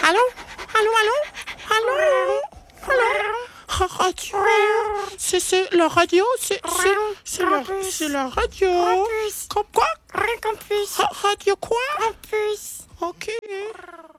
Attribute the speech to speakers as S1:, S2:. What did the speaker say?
S1: Allô? Allô, allô? Allô? Allô? Radio. C'est la radio? C'est la radio.
S2: Campus.
S1: Quoi?
S2: Campus.
S1: Radio quoi?
S2: Campus.
S1: Ok.